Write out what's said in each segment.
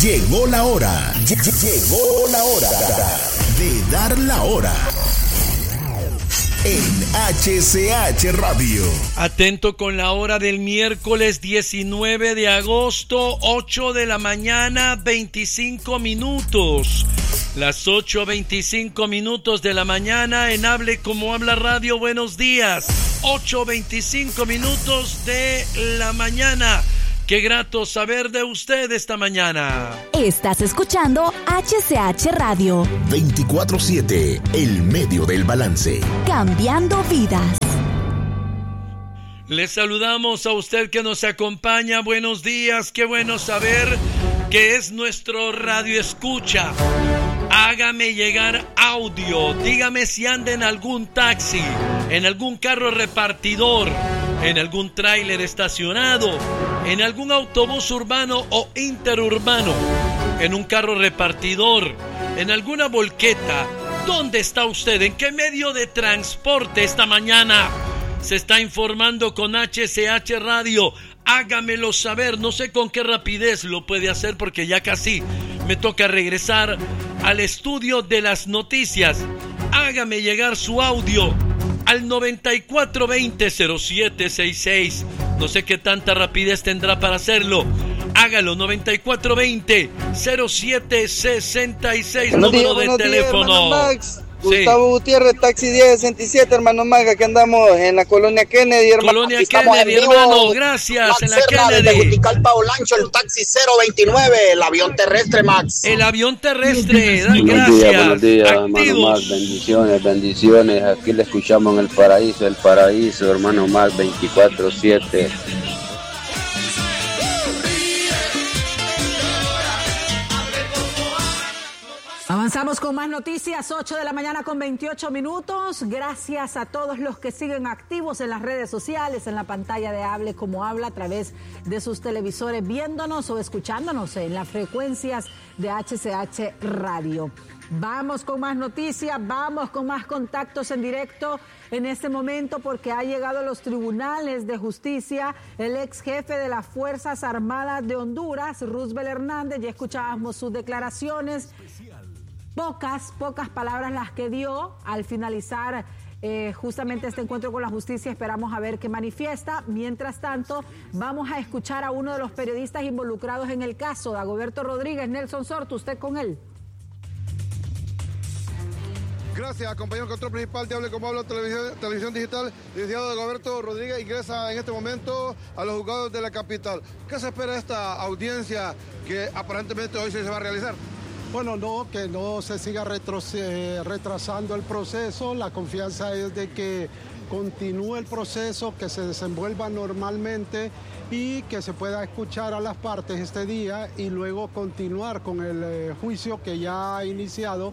Llegó la hora. Llegó la hora de dar la hora. En HCH Radio. Atento con la hora del miércoles 19 de agosto, 8 de la mañana, 25 minutos. Las 8:25 minutos de la mañana en Hable Como Habla Radio. Buenos días. 8:25 minutos de la mañana. Qué grato saber de usted esta mañana. Estás escuchando HCH Radio. 24/7, el medio del balance. Cambiando vidas. Le saludamos a usted que nos acompaña. Buenos días. Qué bueno saber que es nuestro radio escucha. Hágame llegar audio. Dígame si anda en algún taxi, en algún carro repartidor, en algún tráiler estacionado, en algún autobús urbano o interurbano, en un carro repartidor, en alguna volqueta. ¿Dónde está usted? ¿En qué medio de transporte esta mañana se está informando con HCH Radio? Hágamelo saber. No sé con qué rapidez lo puede hacer porque ya casi me toca regresar al estudio de las noticias. Hágame llegar su audio al 9420-0766. No sé qué tanta rapidez tendrá para hacerlo. Hágalo, 9420-0766, número de teléfono. Max. Gustavo Gutiérrez, taxi 1067, hermano Maga, que andamos en la colonia Kennedy, hermano. Colonia Kennedy, hermano, gracias. Max en la Serra, Kennedy. desde Juticalpa, Olancho, el taxi 029, el avión terrestre, Max. El avión terrestre, Buenos gracias. días, hermano Activos. Max, bendiciones. Aquí le escuchamos en el paraíso, hermano Max, 24/7. Avanzamos con más noticias, 8 de la mañana con 28 minutos. Gracias a todos los que siguen activos en las redes sociales, en la pantalla de Hable Como Habla, a través de sus televisores, viéndonos o escuchándonos en las frecuencias de HCH Radio. Vamos con más noticias, vamos con más contactos en directo en este momento, porque ha llegado a los tribunales de justicia el ex jefe de las Fuerzas Armadas de Honduras, Roosevelt Hernández. Ya escuchábamos sus declaraciones. Pocas palabras las que dio al finalizar justamente este encuentro con la justicia. Esperamos a ver qué manifiesta. Mientras tanto, vamos a escuchar a uno de los periodistas involucrados en el caso, Dagoberto Rodríguez. Nelson Sorto, usted con él. Gracias, compañero. Control principal de Hable Como Habla, televisión digital. Licenciado Dagoberto Rodríguez ingresa en este momento a los juzgados de la capital. ¿Qué se espera de esta audiencia que aparentemente hoy se va a realizar? Bueno, no, que no se siga retrasando el proceso. La confianza es de que continúe el proceso, que se desenvuelva normalmente y que se pueda escuchar a las partes este día y luego continuar con el juicio que ya ha iniciado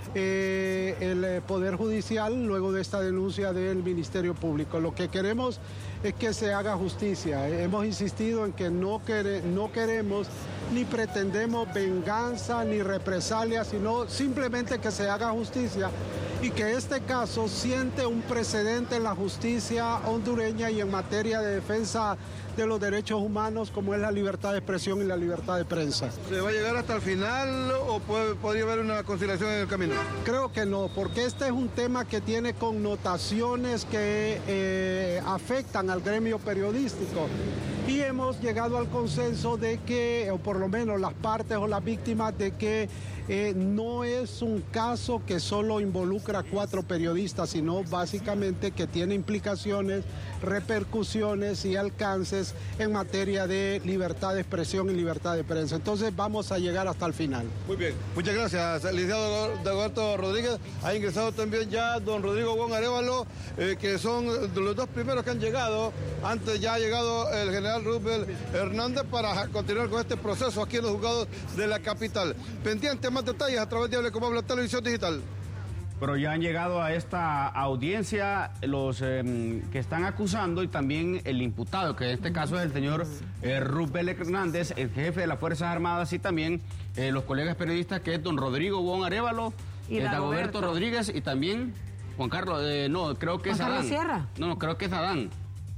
el Poder Judicial luego de esta denuncia del Ministerio Público. Lo que queremos es que se haga justicia. Hemos insistido en que no queremos ni pretendemos venganza ni represalia, sino simplemente que se haga justicia y que este caso siente un precedente en la justicia hondureña y en materia de defensa de los derechos humanos, como es la libertad de expresión y la libertad de prensa. ¿Se va a llegar hasta el final o podría haber una conciliación en el camino? Creo que no, porque este es un tema que tiene connotaciones que afectan al gremio periodístico y hemos llegado al consenso de que, o por lo menos las partes o las víctimas, de que no es un caso que solo involucra a 4 periodistas, sino básicamente que tiene implicaciones, repercusiones y alcances en materia de libertad de expresión y libertad de prensa. Entonces vamos a llegar hasta el final. Muy bien, muchas gracias, licenciado Dagoberto Rodríguez. Ha ingresado también ya don Rodrigo Wong Arévalo, que son los dos primeros que han llegado. Antes ya ha llegado el general Roosevelt Hernández para continuar con este proceso aquí en los juzgados de la capital. Pendiente más detalles a través de Hable Como Habla, televisión digital. Pero ya han llegado a esta audiencia los que están acusando y también el imputado, que en este caso es el señor Roosevelt Hernández, el jefe de las Fuerzas Armadas, y también los colegas periodistas, que es don Rodrigo Wong Arévalo, y Dagoberto Rodríguez, y también Juan Carlos, no, creo que es Adán. Sierra. No, creo que es Adán.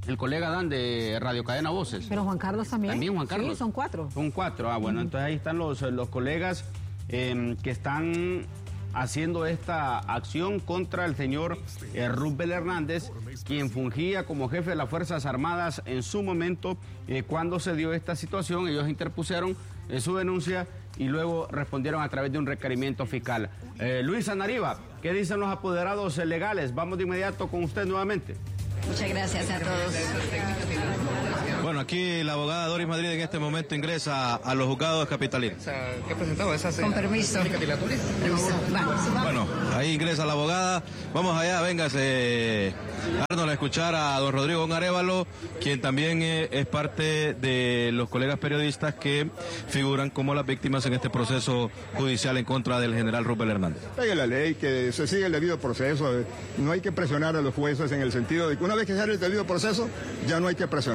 el colega Dan de Radio Cadena Voces. Pero Juan Carlos también. También Juan Carlos. Sí, son 4. Son 4, bueno, entonces ahí están los colegas que están haciendo esta acción contra el señor Rubel Hernández, quien fungía como jefe de las Fuerzas Armadas en su momento. Cuando se dio esta situación, ellos interpusieron su denuncia y luego respondieron a través de un requerimiento fiscal. Luis Anariva, ¿qué dicen los apoderados legales? Vamos de inmediato con usted nuevamente. Muchas gracias a todos. Bueno, aquí la abogada Doris Madrid en este momento ingresa a los juzgados capitalinos. ¿Qué ha presentado? Con permiso. Bueno, ahí ingresa la abogada. Vamos allá, véngase, Arnold, a escuchar a don Rodrigo Arévalo, quien también es parte de los colegas periodistas que figuran como las víctimas en este proceso judicial en contra del general Rubel Hernández. Pegue la ley, que se siga el debido proceso. No hay que presionar a los jueces en el sentido de que una vez que se haga el debido proceso, ya no hay que presionar.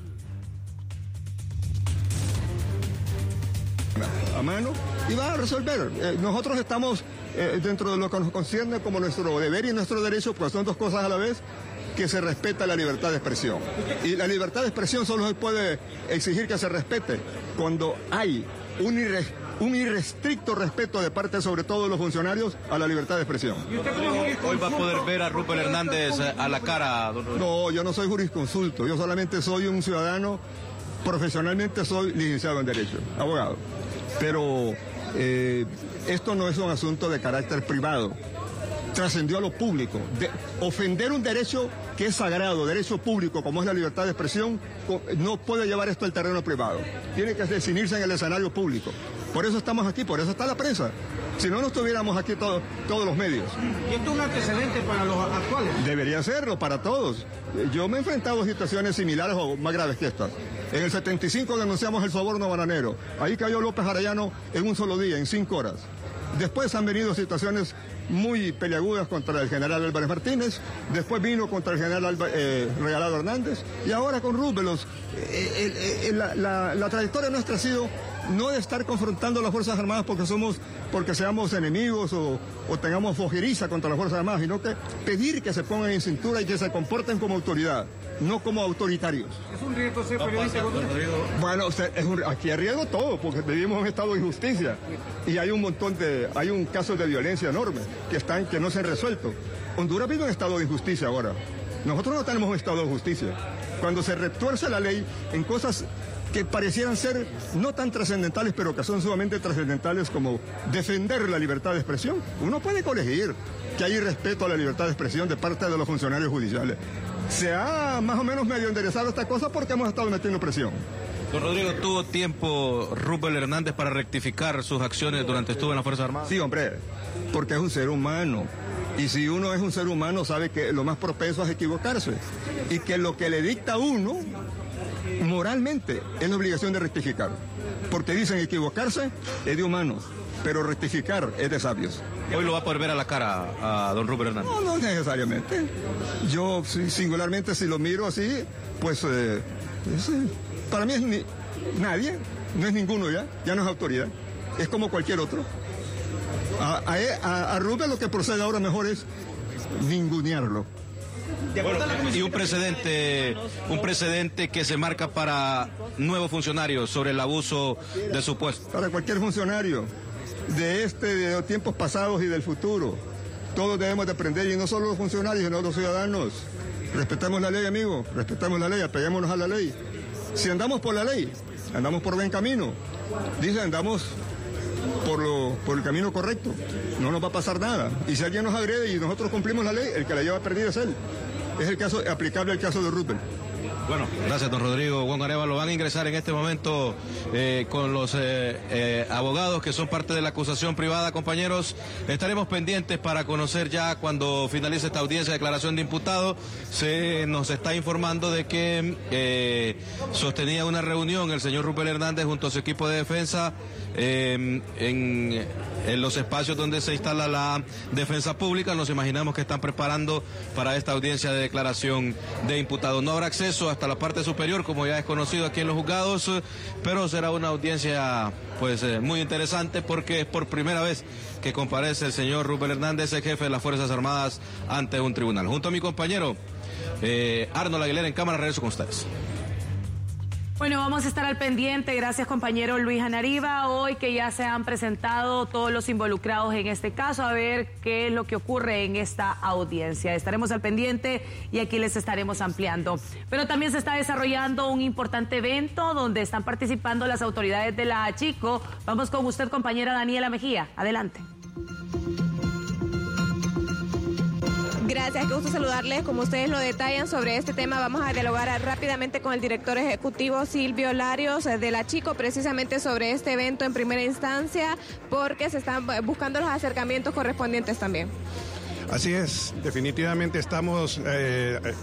A mano y va a resolver. Nosotros estamos dentro de lo que nos concierne como nuestro deber y nuestro derecho, pues son dos cosas a la vez, que se respeta la libertad de expresión. Y la libertad de expresión solo se puede exigir que se respete cuando hay un irrestricto respeto de parte sobre todo de los funcionarios a la libertad de expresión. Hoy va a poder ver a Rubel Hernández a la cara, don Rodrigo. No, yo no soy jurisconsulto, yo solamente soy un ciudadano, profesionalmente soy licenciado en Derecho, abogado. Pero esto no es un asunto de carácter privado, trascendió a lo público. Ofender un derecho que es sagrado, derecho público, como es la libertad de expresión, no puede llevar esto al terreno privado. Tiene que definirse en el escenario público. Por eso estamos aquí, por eso está la prensa. Si no, no estuviéramos aquí todos los medios. ¿Y esto es un antecedente para los actuales? Debería serlo para todos. Yo me he enfrentado a situaciones similares o más graves que estas. En el 75 denunciamos el soborno bananero. Ahí cayó López Arellano en un solo día, en 5 horas. Después han venido situaciones muy peliagudas contra el general Álvarez Martínez, después vino contra el general Regalado Hernández, y ahora con Rubel. La trayectoria nuestra ha sido no de estar confrontando a las Fuerzas Armadas porque seamos enemigos o tengamos fojeriza contra las Fuerzas Armadas, sino que pedir que se pongan en cintura y que se comporten como autoridad, no como autoritarios. ¿Es un riesgo ser periodista? Bueno, aquí hay riesgo todo, porque vivimos en un estado de injusticia y hay un caso de violencia enorme que no se han resuelto. Honduras vive en un estado de injusticia ahora. Nosotros no tenemos un estado de justicia. Cuando se retuerce la ley en cosas que parecieran ser no tan trascendentales, pero que son sumamente trascendentales, como defender la libertad de expresión, uno puede colegir que hay respeto a la libertad de expresión de parte de los funcionarios judiciales. Se ha más o menos medio enderezado esta cosa porque hemos estado metiendo presión. Don Rodrigo, ¿tuvo tiempo Rubel Hernández para rectificar sus acciones durante estuvo en las Fuerzas Armadas? Sí, hombre, porque es un ser humano. Y si uno es un ser humano, sabe que lo más propenso es equivocarse. Y que lo que le dicta a uno, moralmente, es la obligación de rectificar. Porque dicen equivocarse es de humanos, pero rectificar es de sabios. ¿Hoy lo va a poder ver a la cara a don Rubel Hernández? No necesariamente. Yo singularmente, si lo miro así, pues para mí es nadie, no es ninguno ya no es autoridad, es como cualquier otro. A Rubel lo que procede ahora mejor es ningunearlo. Bueno, y un precedente que se marca para nuevos funcionarios sobre el abuso de su puesto. Para cualquier funcionario de tiempos pasados y del futuro, todos debemos de aprender, y no solo los funcionarios, sino los ciudadanos. Respetamos la ley, amigo, respetamos la ley, apeguémonos a la ley. Si andamos por la ley, andamos por buen camino. Dice, andamos por el camino correcto, no nos va a pasar nada. Y si alguien nos agrede y nosotros cumplimos la ley, el que la lleva perdida es él. Es el caso aplicable al caso de Rubel. Bueno, gracias, don Rodrigo Arévalo. Van a ingresar en este momento con los abogados que son parte de la acusación privada, compañeros. Estaremos pendientes para conocer ya cuando finalice esta audiencia de declaración de imputado. Se nos está informando de que sostenía una reunión el señor Rubel Hernández junto a su equipo de defensa en los espacios donde se instala la defensa pública. Nos imaginamos que están preparando para esta audiencia de declaración de imputado. No habrá acceso hasta hasta la parte superior, como ya es conocido aquí en los juzgados, pero será una audiencia pues muy interesante porque es por primera vez que comparece el señor Rubén Hernández, el jefe de las Fuerzas Armadas, ante un tribunal. Junto a mi compañero Arnold Aguilera en cámara, regreso con ustedes. Bueno, vamos a estar al pendiente, gracias compañero Luis Anariva, hoy que ya se han presentado todos los involucrados en este caso, a ver qué es lo que ocurre en esta audiencia. Estaremos al pendiente y aquí les estaremos ampliando. Pero también se está desarrollando un importante evento donde están participando las autoridades de la Chico. Vamos con usted, compañera Daniela Mejía, adelante. Gracias, qué gusto saludarles. Como ustedes lo detallan sobre este tema, vamos a dialogar rápidamente con el director ejecutivo Silvio Larios de la Chico, precisamente sobre este evento en primera instancia, porque se están buscando los acercamientos correspondientes también. Así es, definitivamente estamos